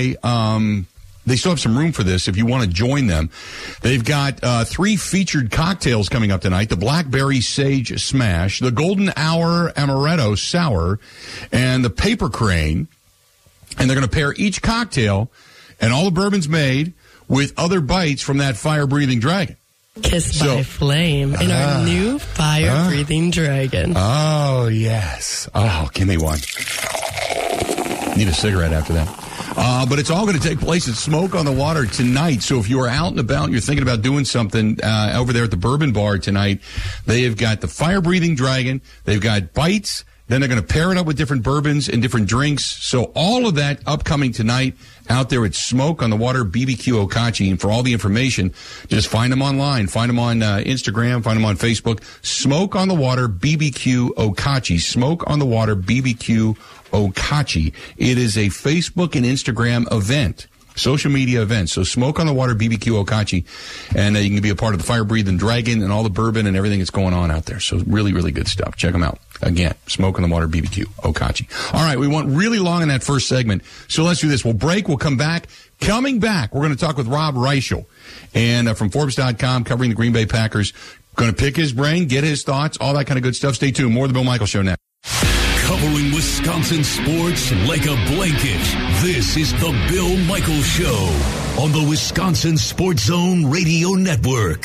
way, they still have some room for this if you want to join them. They've got 3 featured cocktails coming up tonight. The Blackberry Sage Smash, the Golden Hour Amaretto Sour, and the Paper Crane. And they're going to pair each cocktail and all the bourbons made with other bites from that fire-breathing dragon. Kissed by Flame in our new fire-breathing dragon. Oh, yes. Oh, give me one. Need a cigarette after that. But it's all going to take place at Smoke on the Water tonight. So if you are out and about and you're thinking about doing something over there at the Bourbon Bar tonight, they have got the fire-breathing dragon. They've got bites. Then they're going to pair it up with different bourbons and different drinks. So all of that upcoming tonight out there at Smoke on the Water BBQ Okachi. And for all the information, just find them online. Find them on Instagram. Find them on Facebook. Smoke on the Water BBQ Okachi. Smoke on the Water BBQ Okachi. It is a Facebook and Instagram event. Social media events. So Smoke on the Water BBQ Okachi. And you can be a part of the fire-breathing dragon and all the bourbon and everything that's going on out there. So really, really good stuff. Check them out. Again, Smoke on the Water BBQ Okachi. All right, we went really long in that first segment. So let's do this. We'll break. We'll come back. Coming back, we're going to talk with Rob Reichel and from Forbes.com covering the Green Bay Packers. Going to pick his brain, get his thoughts, all that kind of good stuff. Stay tuned. More of the Bill Michaels Show next. Covering Wisconsin sports like a blanket, this is the Bill Michaels Show on the Wisconsin Sports Zone Radio Network.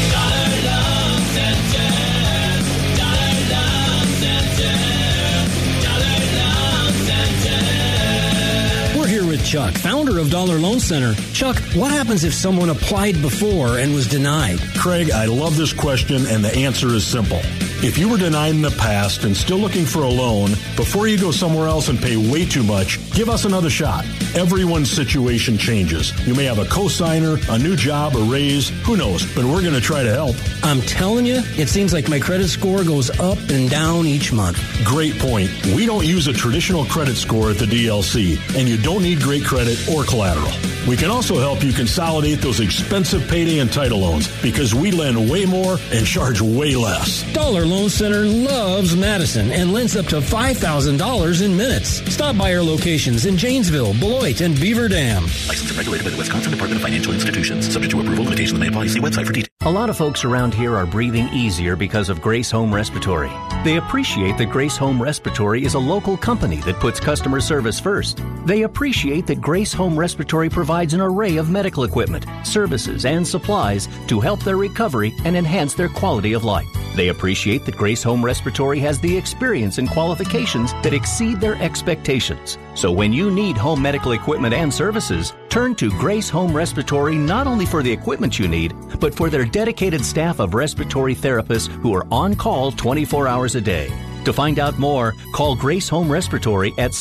We're here with Chuck, founder of Dollar Loan Center. Chuck, what happens if someone applied before and was denied? Craig, I love this question, and the answer is simple. If you were denied in the past and still looking for a loan, before you go somewhere else and pay way too much, give us another shot. Everyone's situation changes. You may have a cosigner, a new job, a raise, who knows, but we're going to try to help. I'm telling you, it seems like my credit score goes up and down each month. Great point. We don't use a traditional credit score at the DLC, and you don't need great credit or collateral. We can also help you consolidate those expensive payday and title loans because we lend way more and charge way less. Dollar Loan Center loves Madison and lends up to $5,000 in minutes. Stop by our locations in Janesville, Beloit, and Beaver Dam. Licensed and regulated by the Wisconsin Department of Financial Institutions. Subject to approval, limitations may apply. See website for details. A lot of folks around here are breathing easier because of Grace Home Respiratory. They appreciate that Grace Home Respiratory is a local company that puts customer service first. They appreciate that Grace Home Respiratory provides an array of medical equipment, services, and supplies to help their recovery and enhance their quality of life. They appreciate that Grace Home Respiratory has the experience and qualifications that exceed their expectations. So when you need home medical equipment and services, turn to Grace Home Respiratory not only for the equipment you need, but for their dedicated staff of respiratory therapists who are on call 24 hours a day. To find out more, call Grace Home Respiratory at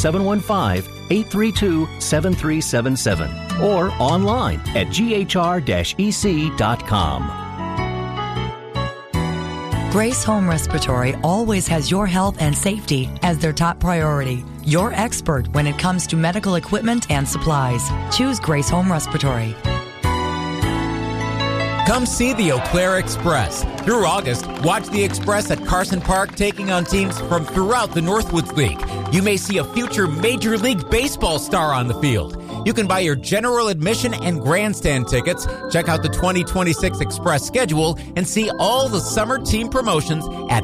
715-832-7377 or online at ghr-ec.com. Grace Home Respiratory always has your health and safety as their top priority. Your expert when it comes to medical equipment and supplies. Choose Grace Home Respiratory. Come see the Eau Claire Express. Through August, watch the Express at Carson Park taking on teams from throughout the Northwoods League. You may see a future Major League Baseball star on the field. You can buy your general admission and grandstand tickets, check out the 2026 Express schedule, and see all the summer team promotions at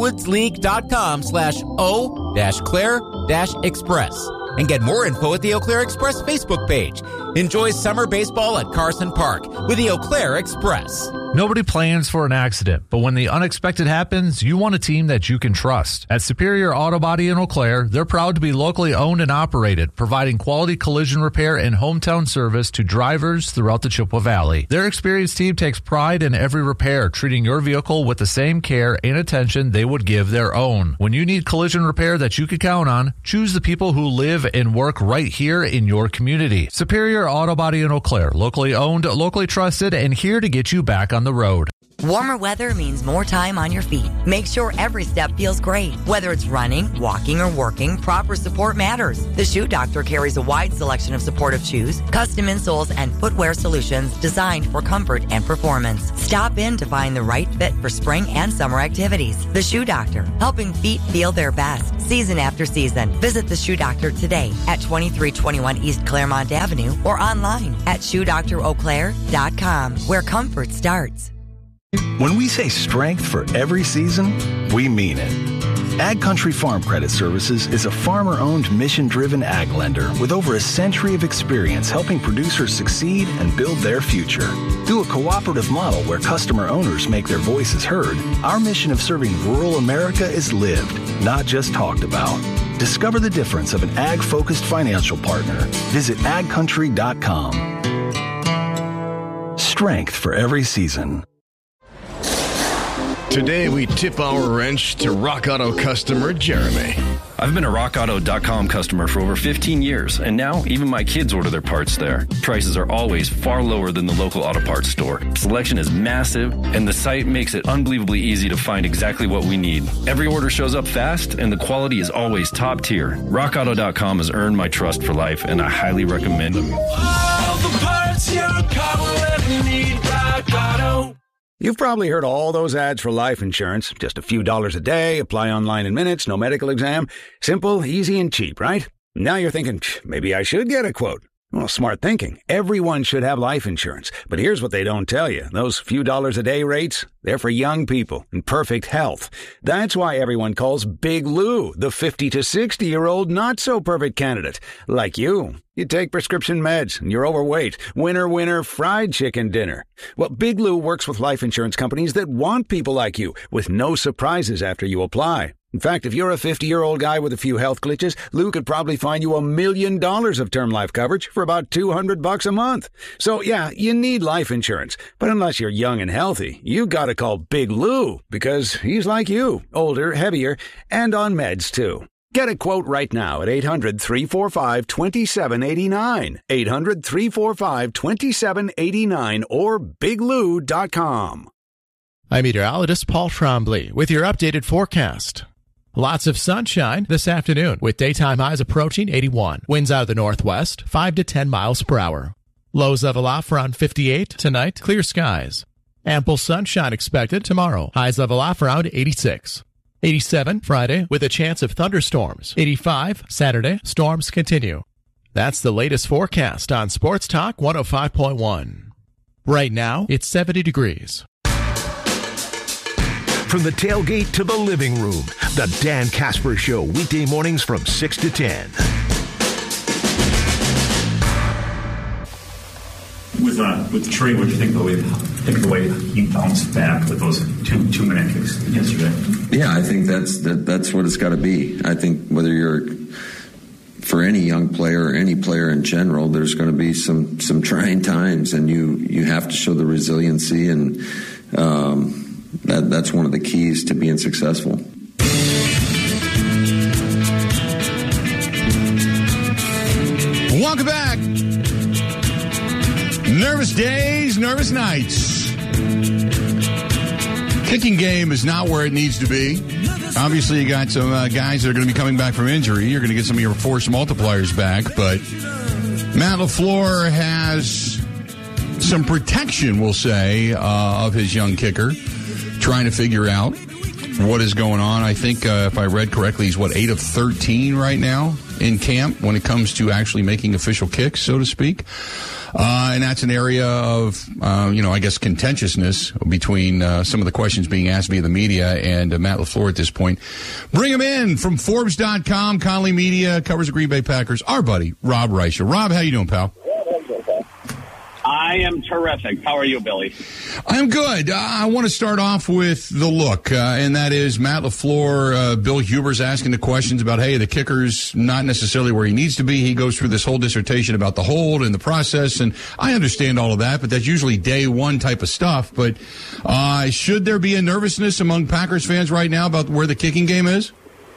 northwoodsleague.com/O-Claire-Express. And get more info at the Eau Claire Express Facebook page. Enjoy summer baseball at Carson Park with the Eau Claire Express. Nobody plans for an accident, but when the unexpected happens, you want a team that you can trust. At Superior Auto Body in Eau Claire, they're proud to be locally owned and operated, providing quality collision repair and hometown service to drivers throughout the Chippewa Valley. Their experienced team takes pride in every repair, treating your vehicle with the same care and attention they would give their own. When you need collision repair that you can count on, choose the people who live and work right here in your community. Superior Auto Body in Eau Claire, locally owned, locally trusted, and here to get you back on the road. Warmer weather means more time on your feet. Make sure every step feels great. Whether it's running, walking, or working, proper support matters. The Shoe Doctor carries a wide selection of supportive shoes, custom insoles, and footwear solutions designed for comfort and performance. Stop in to find the right fit for spring and summer activities. The Shoe Doctor, helping feet feel their best season after season. Visit The Shoe Doctor today at 2321 East Claremont Avenue or online at ShoeDoctorEauClaire.com, where comfort starts. When we say strength for every season, we mean it. Ag Country Farm Credit Services is a farmer-owned, mission-driven ag lender with over a century of experience helping producers succeed and build their future. Through a cooperative model where customer owners make their voices heard, our mission of serving rural America is lived, not just talked about. Discover the difference of an ag-focused financial partner. Visit agcountry.com. Strength for every season. Today, we tip our wrench to Rock Auto customer Jeremy. I've been a RockAuto.com customer for over 15 years, and now even my kids order their parts there. Prices are always far lower than the local auto parts store. Selection is massive, and the site makes it unbelievably easy to find exactly what we need. Every order shows up fast, and the quality is always top tier. RockAuto.com has earned my trust for life, and I highly recommend them. All the parts your car will ever need, Rock Auto. You've probably heard all those ads for life insurance. Just a few dollars a day, apply online in minutes, no medical exam. Simple, easy, and cheap, right? Now you're thinking, maybe I should get a quote. Well, smart thinking. Everyone should have life insurance. But here's what they don't tell you. Those few dollars a day rates, they're for young people in perfect health. That's why everyone calls Big Lou the 50 to 60-year-old not-so-perfect candidate. Like you. You take prescription meds, and you're overweight. Winner, fried chicken dinner. Well, Big Lou works with life insurance companies that want people like you, with no surprises after you apply. In fact, if you're a 50-year-old guy with a few health glitches, Lou could probably find you $1 million of term life coverage for about $200 a month. So, yeah, you need life insurance. But unless you're young and healthy, you gotta call Big Lou, because he's like you, older, heavier, and on meds, too. Get a quote right now at 800-345-2789, 800-345-2789, or biglou.com. I'm meteorologist Paul Trombley with your updated forecast. Lots of sunshine this afternoon with daytime highs approaching 81. Winds out of the northwest, 5 to 10 miles per hour. Lows level off around 58 tonight, clear skies. Ample sunshine expected tomorrow. Highs level off around 86. 87 Friday with a chance of thunderstorms. 85 Saturday, storms continue. That's the latest forecast on Sports Talk 105.1. Right now, it's 70 degrees. From the tailgate to the living room, the Dan Casper Show, weekday mornings from 6 to 10. With Trey, what do you think of the way he bounced back with those two-minute kicks yesterday? Yeah, I think that's what it's got to be. I think whether you're for any young player or any player in general, there's going to be some trying times, and you have to show the resiliency, and that's one of the keys to being successful. Welcome back. Nervous days, nervous nights. Kicking game is not where it needs to be. Obviously, you got some guys that are going to be coming back from injury. You're going to get some of your force multipliers back. But Matt LaFleur has some protection, we'll say, of his young kicker, trying to figure out what is going on. I think, if I read correctly, he's, 8 of 13 right now in camp when it comes to actually making official kicks, so to speak. And that's an area of, I guess, contentiousness between some of the questions being asked via the media and Matt LaFleur at this point. Bring him in from Forbes.com, Conley Media, covers the Green Bay Packers, our buddy, Rob Reicher. Rob, how you doing, pal? I am terrific. How are you, Billy? I'm good. I want to start off with the look, and that is Matt LaFleur, Bill Huber's asking the questions about, hey, the kicker's not necessarily where he needs to be. He goes through this whole dissertation about the hold and the process, and I understand all of that, but that's usually day one type of stuff. But should there be a nervousness among Packers fans right now about where the kicking game is?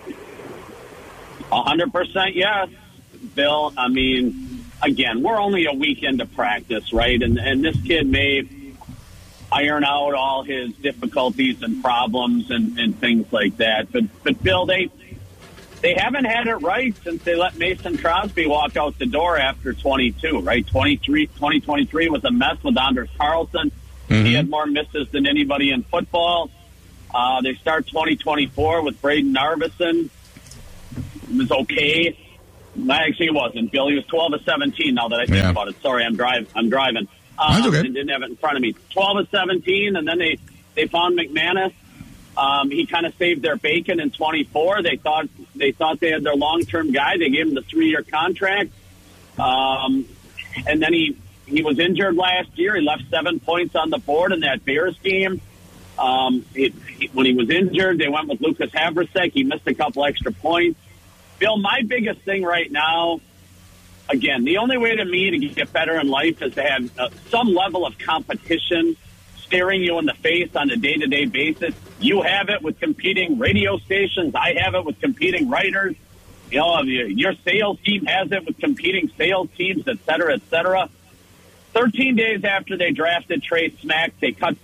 100% yes, Bill. I mean, again, we're only a week into practice, right? And this kid may, iron out all his difficulties and problems and things like that. But Bill, they haven't had it right since they let Mason Crosby walk out the door after 22, right? 2023 was a mess with Anders Carlson. Mm-hmm. He had more misses than anybody in football. They start 2024 with Braden Narvison. It was okay. Actually, it wasn't, Bill. He was 12 of 17 now that I think about it. Sorry, I'm driving. That's okay. And didn't have it in front of me. 12 of 17, and then they found McManus. He kind of saved their bacon in 24. They thought they had their long-term guy. They gave him the 3-year contract. And then he was injured last year. He left 7 points on the board in that Bears game. When he was injured, they went with Lucas Havrisek. He missed a couple extra points. Bill, my biggest thing right now, again, the only way to me to get better in life is to have some level of competition staring you in the face on a day-to-day basis. You have it with competing radio stations. I have it with competing writers. You know, your sales team has it with competing sales teams, et cetera, et cetera. 13 days after they drafted Trey Smack, they cut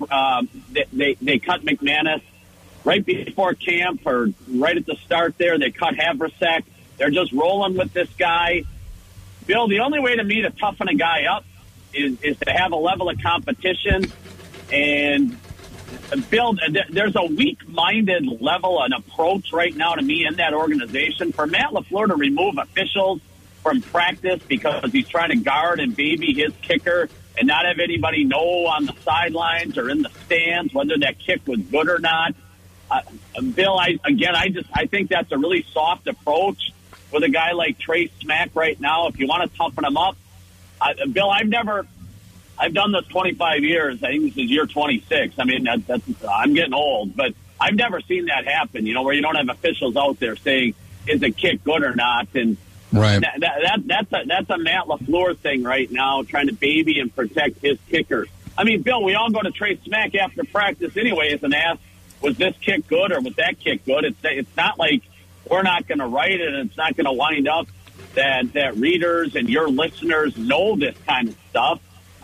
McManus. Right before camp or right at the start there, they cut Havrisek. They're just rolling with this guy. Bill, the only way to me to toughen a guy up is to have a level of competition. And, Bill, there's a weak-minded level and approach right now to me in that organization. For Matt LaFleur to remove officials from practice because he's trying to guard and baby his kicker and not have anybody know on the sidelines or in the stands whether that kick was good or not. Bill, I think that's a really soft approach with a guy like Trey Smack right now. If you want to toughen him up, Bill, I've done this 25 years. I think this is year 26. I mean, I'm getting old, but I've never seen that happen. You know, where you don't have officials out there saying is a kick good or not, and right. That's a Matt LaFleur thing right now, trying to baby and protect his kicker. I mean, Bill, we all go to Trey Smack after practice anyways and ask, was this kick good or was that kick good? It's not like we're not going to write it and it's not going to wind up that readers and your listeners know this kind of stuff.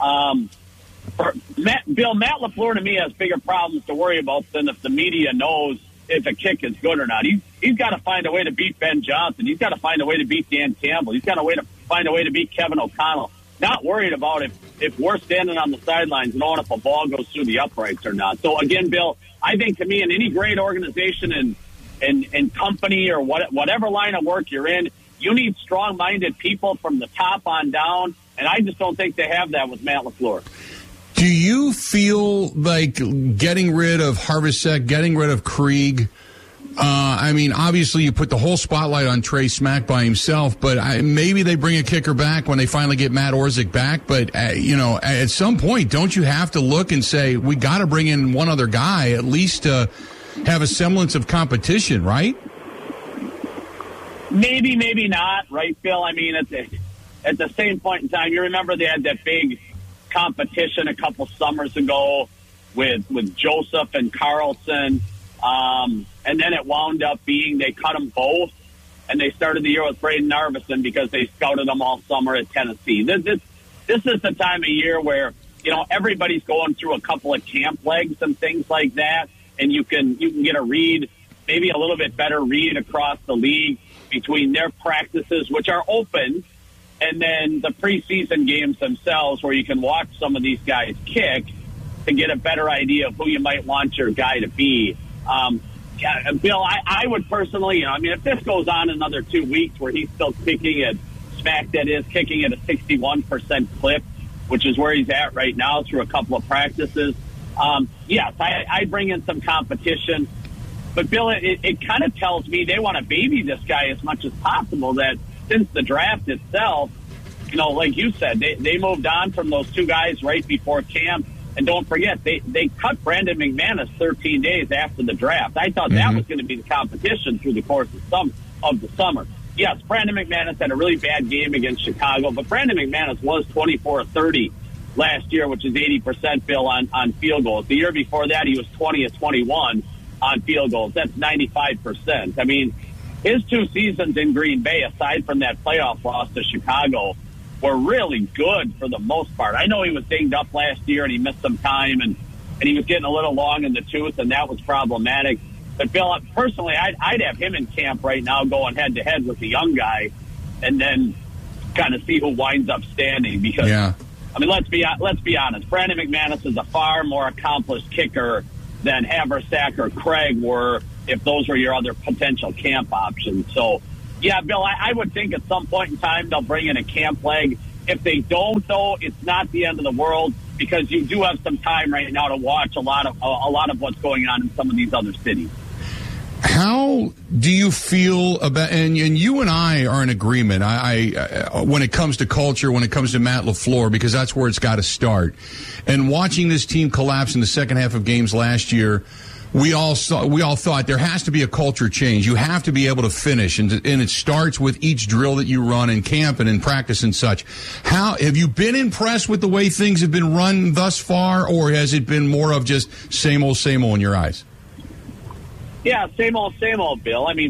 Matt LaFleur to me has bigger problems to worry about than if the media knows if a kick is good or not. He's got to find a way to beat Ben Johnson. He's got to find a way to beat Dan Campbell. He's got to find a way to beat Kevin O'Connell. Not worried about if we're standing on the sidelines knowing if a ball goes through the uprights or not. So, again, Bill, I think to me in any great organization and company or whatever line of work you're in, you need strong-minded people from the top on down, and I just don't think they have that with Matt LaFleur. Do you feel like getting rid of Havrisek, getting rid of Krieg, I mean, obviously you put the whole spotlight on Trey Smack by himself, but maybe they bring a kicker back when they finally get Matt Orzik back. But, at some point, don't you have to look and say, we got to bring in one other guy, at least to have a semblance of competition, right? Maybe, maybe not, right, Bill? I mean, at the same point in time, you remember they had that big competition a couple summers ago with Joseph and Carlson. And then it wound up being they cut them both, and they started the year with Braden Narvison because they scouted them all summer at Tennessee. This is the time of year where, everybody's going through a couple of camp legs and things like that, and you can get a read, maybe a little bit better read across the league between their practices, which are open, and then the preseason games themselves where you can watch some of these guys kick to get a better idea of who you might want your guy to be. Bill, I would personally, if this goes on another 2 weeks where he's still kicking at Smack, that is, kicking at a 61% clip, which is where he's at right now through a couple of practices, yes, I'd bring in some competition. But, Bill, it kind of tells me they want to baby this guy as much as possible, that since the draft itself, like you said, they moved on from those two guys right before camp. And don't forget, they cut Brandon McManus 13 days after the draft. I thought that was going to be the competition through the course of the summer. Yes, Brandon McManus had a really bad game against Chicago, but Brandon McManus was 24-30 last year, which is 80%, Bill, on field goals. The year before that, he was 20-21 on field goals. That's 95%. I mean, his 2 seasons in Green Bay, aside from that playoff loss to Chicago, were really good for the most part. I know he was dinged up last year and he missed some time, and and he was getting a little long in the tooth, and that was problematic. But Bill, personally, I'd have him in camp right now going head-to-head with the young guy, and then kind of see who winds up standing. Because, I mean, let's be honest. Brandon McManus is a far more accomplished kicker than Haversack or Craig were, if those were your other potential camp options. So, yeah, Bill, I would think at some point in time they'll bring in a camp leg. If they don't, though, it's not the end of the world, because you do have some time right now to watch a lot of what's going on in some of these other cities. How do you feel about, and you and I are in agreement, I when it comes to culture, when it comes to Matt LaFleur, because that's where it's got to start. And watching this team collapse in the second half of games last year, we all thought there has to be a culture change. You have to be able to finish, and it starts with each drill that you run in camp and in practice and such. How have you been impressed with the way things have been run thus far, or has it been more of just same old in your eyes? Yeah, same old, Bill. I mean,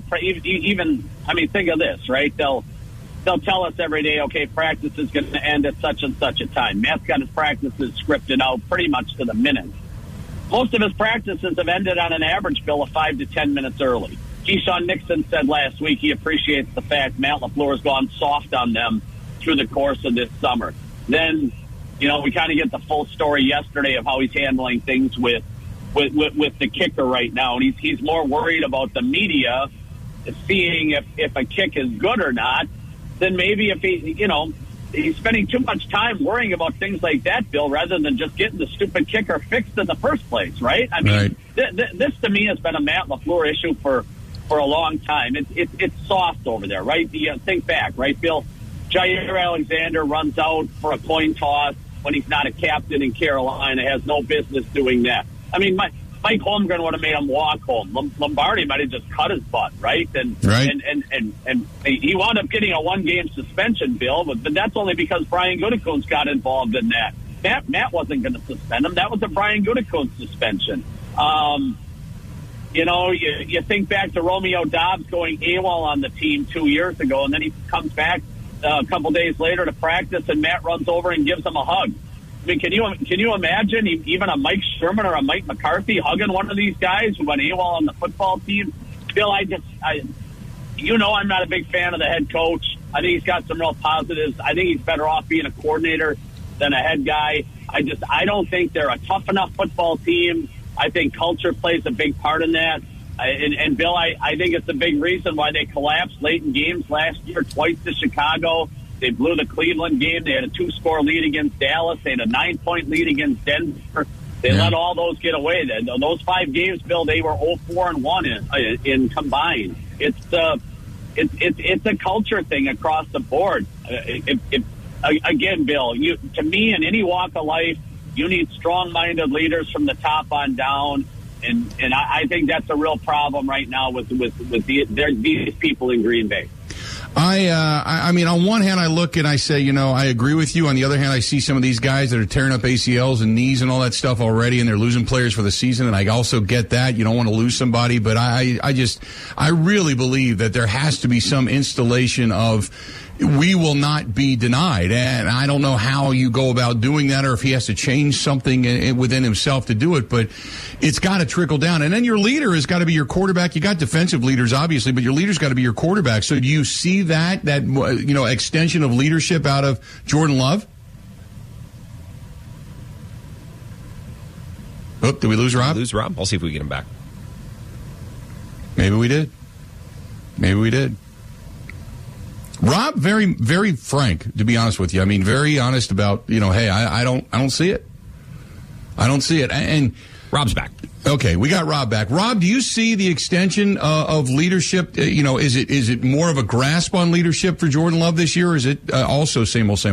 think of this, right? They'll tell us every day, okay, practice is going to end at such and such a time. Matt's got his practices scripted out pretty much to the minute. Most of his practices have ended on an average, Bill, of 5 to 10 minutes early. Keyshawn Nixon said last week he appreciates the fact Matt LaFleur has gone soft on them through the course of this summer. Then, we kind of get the full story yesterday of how he's handling things with the kicker right now, and he's more worried about the media seeing if a kick is good or not than maybe if he's spending too much time worrying about things like that, Bill, rather than just getting the stupid kicker fixed in the first place, right? I mean, this to me has been a Matt LaFleur issue for a long time. It's soft over there, right? Think back, right, Bill? Jair Alexander runs out for a coin toss when he's not a captain in Carolina, has no business doing that. I mean, Mike Holmgren would have made him walk home. Lombardi might have just cut his butt, right? And he wound up getting a 1-game suspension, Bill, but that's only because Brian Gutekunst got involved in that. Matt wasn't going to suspend him. That was a Brian Gutekunst suspension. You think back to Romeo Dobbs going AWOL on the team 2 years ago, and then he comes back a couple days later to practice, and Matt runs over and gives him a hug. I mean, can you imagine even a Mike Sherman or a Mike McCarthy hugging one of these guys who went AWOL on the football team? Bill, I'm not a big fan of the head coach. I think he's got some real positives. I think he's better off being a coordinator than a head guy. I don't think they're a tough enough football team. I think culture plays a big part in that. And Bill, I think it's a big reason why they collapsed late in games last year, twice to Chicago. They blew the Cleveland game. They had a 2-score lead against Dallas. They had a 9-point lead against Denver. They let all those get away. Those 5 games, Bill, they were 0-4-1 in combined. It's a culture thing across the board. Again, Bill, to me, in any walk of life, you need strong-minded leaders from the top on down. And I think that's a real problem right now with these people in Green Bay. I mean, on one hand, I look and I say, I agree with you. On the other hand, I see some of these guys that are tearing up ACLs and knees and all that stuff already, and they're losing players for the season. And I also get that. You don't want to lose somebody. But I really believe that there has to be some installation of, we will not be denied. And I don't know how you go about doing that, or if he has to change something within himself to do it, but it's got to trickle down. And then your leader has got to be your quarterback. You got defensive leaders, obviously, but your leader's got to be your quarterback. So do you see that extension of leadership out of Jordan Love? Oh, did we lose Rob? I'll see if we get him back. Maybe we did. Rob, very, very frank, to be honest with you. I mean, very honest about, hey, I don't see it. I don't see it. And Rob's back. Okay, we got Rob back. Rob, do you see the extension of leadership? Is it more of a grasp on leadership for Jordan Love this year, or is it also same old?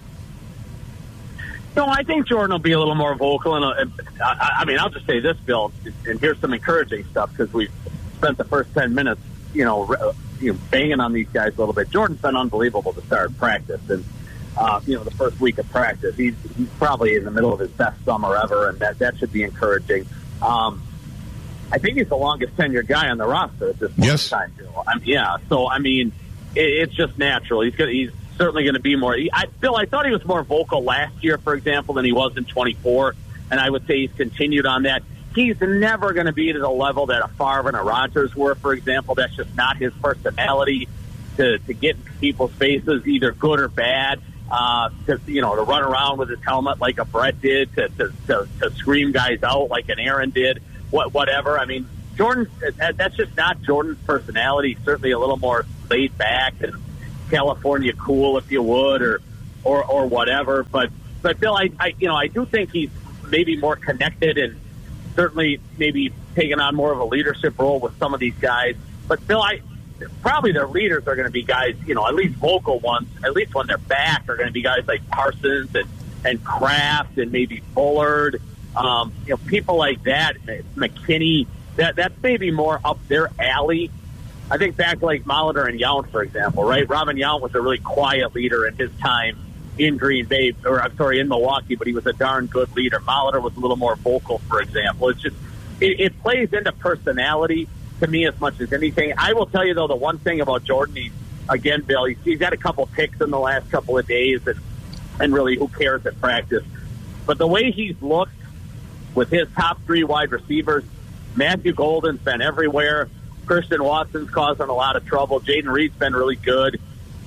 No, I think Jordan will be a little more vocal. And I'll just say this, Bill, and here's some encouraging stuff, because we've spent the first 10 minutes, banging on these guys a little bit. Jordan's been unbelievable to start practice, and the first week of practice, he's probably in the middle of his best summer ever, and that should be encouraging. I think he's the longest tenured guy on the roster at this point in time, Bill. So it's just natural. He's certainly going to be more. Bill, I thought he was more vocal last year, for example, than he was in 24. and I would say he's continued on that. He's never going to be to the level that a Favre and a Rodgers were, for example. That's just not his personality to get in people's faces, either good or bad. To run around with his helmet like a Brett did, to scream guys out like an Aaron did, whatever. I mean, Jordan, that's just not Jordan's personality. He's certainly a little more laid back and California cool, if you would, or whatever. But Bill, I do think he's maybe more connected and certainly maybe taking on more of a leadership role with some of these guys. But Bill, probably their leaders are going to be guys, at least vocal ones, at least when they're back, are going to be guys like Parsons and Kraft and maybe Bullard, people like that, McKinney. That's maybe more up their alley. I think back like Molitor and Yount, for example, right? Robin Yount was a really quiet leader in his time in Green Bay, in Milwaukee, but he was a darn good leader. Molitor was a little more vocal, for example. It's just, it plays into personality to me as much as anything. I will tell you, though, the one thing about Jordan, Bill, he's had a couple picks in the last couple of days, and really, who cares at practice? But the way he's looked with his top 3 wide receivers, Matthew Golden's been everywhere. Christian Watson's causing a lot of trouble. Jaden Reed's been really good.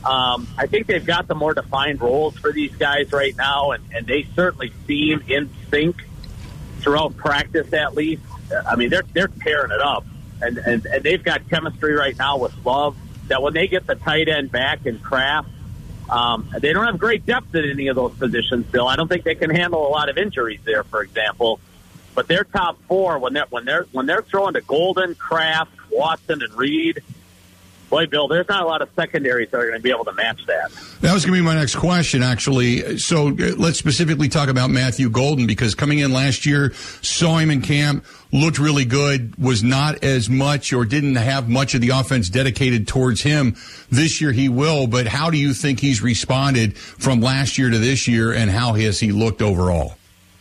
I think they've got the more defined roles for these guys right now, and they certainly seem in sync throughout practice, at least. I mean, they're tearing it up. And they've got chemistry right now with Love that when they get the tight end back in Kraft, they don't have great depth at any of those positions, Bill. I don't think they can handle a lot of injuries there, for example. But their top 4, when they're throwing to Golden, Kraft, Watson, and Reed, boy, Bill, there's not a lot of secondaries that are going to be able to match that. That was going to be my next question, actually. So let's specifically talk about Matthew Golden, because coming in last year, saw him in camp, looked really good, was not as much or didn't have much of the offense dedicated towards him. This year he will, but how do you think he's responded from last year to this year, and how has he looked overall?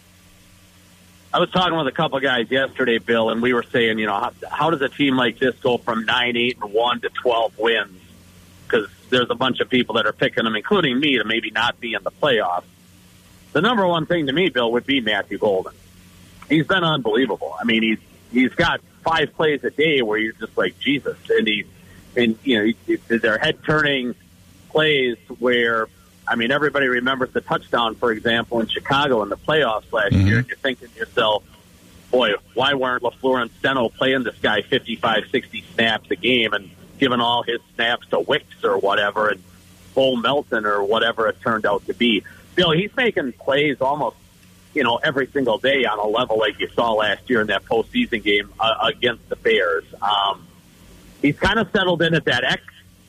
I was talking with a couple of guys yesterday, Bill, and we were saying, how does a team like this go from 9-8-1 to 12 wins? Because there's a bunch of people that are picking them, including me, to maybe not be in the playoffs. The number one thing to me, Bill, would be Matthew Golden. He's been unbelievable. I mean, he's got 5 plays a day where you're just like, Jesus. And they're head-turning plays where, I mean, everybody remembers the touchdown, for example, in Chicago in the playoffs last year. And you're thinking to yourself, boy, why weren't LaFleur and Steno playing this guy 55, 60 snaps a game and giving all his snaps to Wicks or whatever and Bo Melton or whatever it turned out to be? Bill, he's making plays almost, every single day on a level like you saw last year in that postseason game against the Bears. He's kind of settled in at that X,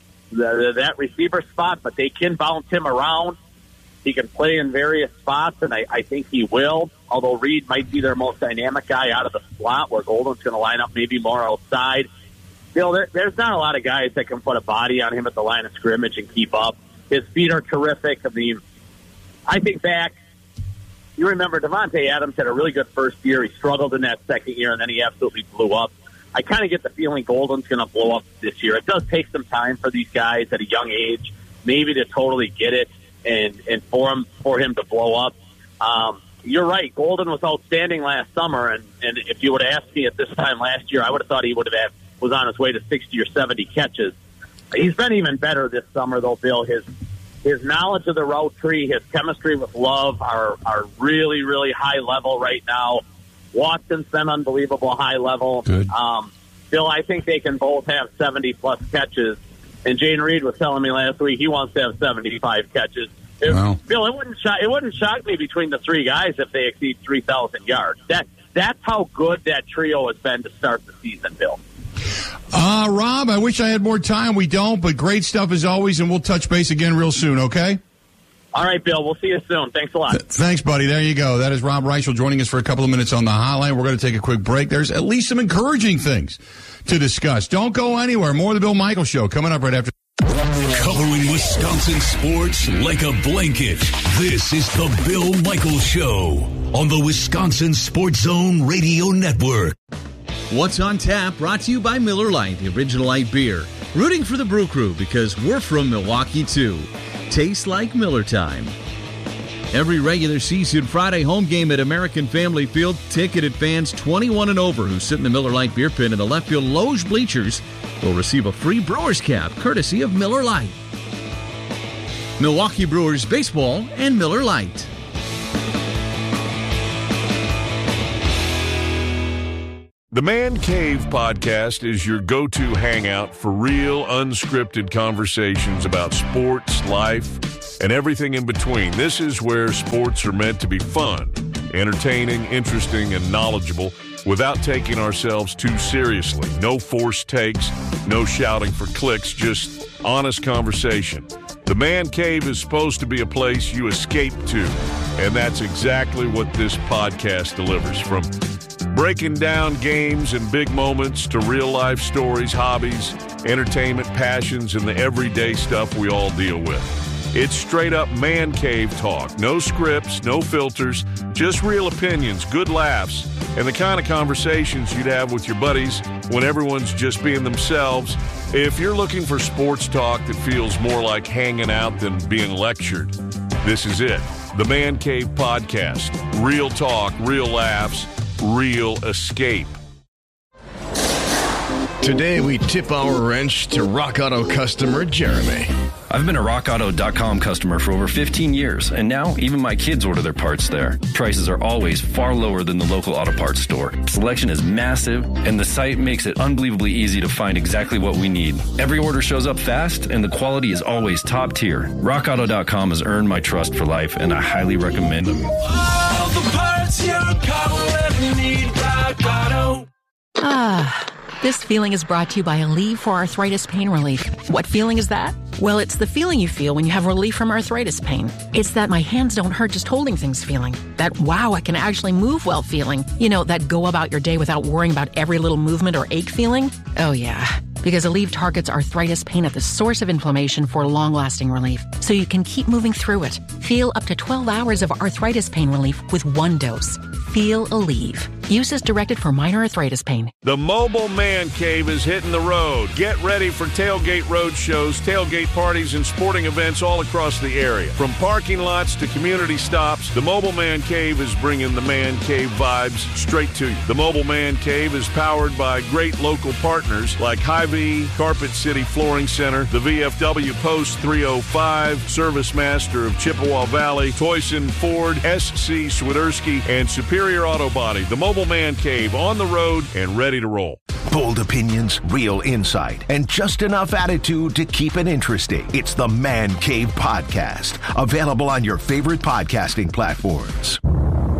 that receiver spot, but they can bounce him around. He can play in various spots, and I think he will, although Reed might be their most dynamic guy out of the slot, where Golden's going to line up maybe more outside. Bill, there's not a lot of guys that can put a body on him at the line of scrimmage and keep up. His feet are terrific. I mean, I think back, you remember Devontae Adams had a really good first year. He struggled in that second year, and then he absolutely blew up. I kind of get the feeling Golden's going to blow up this year. It does take some time for these guys at a young age, maybe to totally get it and for him to blow up. You're right. Golden was outstanding last summer, and if you would have asked me at this time last year, I would have thought he was on his way to 60 or 70 catches. He's been even better this summer, though, Bill. His knowledge of the route tree, his chemistry with Love are really, really high level right now. Watson's been unbelievable high level. Good. Bill, I think they can both have 70-plus catches. And Jaden Reed was telling me last week he wants to have 75 catches. Wow. Bill, it wouldn't shock me between the 3 guys if they exceed 3,000 yards. That's how good that trio has been to start the season, Bill. Rob, I wish I had more time. We don't, but great stuff as always, and we'll touch base again real soon, okay? All right, Bill. We'll see you soon. Thanks a lot. Thanks, buddy. There you go. That is Rob Reichel joining us for a couple of minutes on the hotline. We're going to take a quick break. There's at least some encouraging things to discuss. Don't go anywhere. More of the Bill Michaels Show coming up right after. Covering Wisconsin sports like a blanket. This is the Bill Michaels Show on the Wisconsin Sports Zone Radio Network. What's on Tap, brought to you by Miller Lite, the original light beer. Rooting for the Brew Crew because we're from Milwaukee, too. Tastes like Miller time. Every regular season Friday home game at American Family Field, ticketed fans 21 and over who sit in the Miller Lite beer pit in the left field loge bleachers will receive a free Brewers cap courtesy of Miller Lite. Milwaukee Brewers baseball and Miller Lite. The Man Cave Podcast is your go-to hangout for real, unscripted conversations about sports, life, and everything in between. This is where sports are meant to be fun, entertaining, interesting, and knowledgeable without taking ourselves too seriously. No forced takes, no shouting for clicks, just honest conversation. The Man Cave is supposed to be a place you escape to, and that's exactly what this podcast delivers. From breaking down games and big moments to real-life stories, hobbies, entertainment, passions, and the everyday stuff we all deal with. It's straight-up Man Cave talk. No scripts, no filters, just real opinions, good laughs, and the kind of conversations you'd have with your buddies when everyone's just being themselves. If you're looking for sports talk that feels more like hanging out than being lectured, this is it. The Man Cave Podcast. Real talk, real laughs, real escape. Today we tip our wrench to Rock Auto customer Jeremy. I've been a RockAuto.com customer for over 15 years, and now even my kids order their parts there. Prices are always far lower than the local auto parts store. Selection is massive, and the site makes it unbelievably easy to find exactly what we need. Every order shows up fast, and the quality is always top tier. RockAuto.com has earned my trust for life, and I highly recommend them. All the parts your car will ever need, Rock Auto. This feeling is brought to you by Aleve for Arthritis Pain Relief. What feeling is that? Well, it's the feeling you feel when you have relief from arthritis pain. It's that my hands don't hurt just holding things feeling. That, wow, I can actually move well feeling. You know, that go about your day without worrying about every little movement or ache feeling. Oh, yeah. Because Aleve targets arthritis pain at the source of inflammation for long-lasting relief, so you can keep moving through it. Feel up to 12 hours of arthritis pain relief with one dose. Feel Aleve. Use is directed for minor arthritis pain. The Mobile Man Cave is hitting the road. Get ready for tailgate road shows, tailgate parties, and sporting events all across the area. From parking lots to community stops, the Mobile Man Cave is bringing the Man Cave vibes straight to you. The Mobile Man Cave is powered by great local partners like Hy-Vee, Carpet City Flooring Center, the VFW Post 305, Service Master of Chippewa Valley, Toyson Ford, SC Swiderski, and Superior Auto Body. The Mobile Man Cave, on the road and ready to roll. Bold opinions, real insight, and just enough attitude to keep it interesting. It's the Man Cave Podcast, available on your favorite podcasting platforms.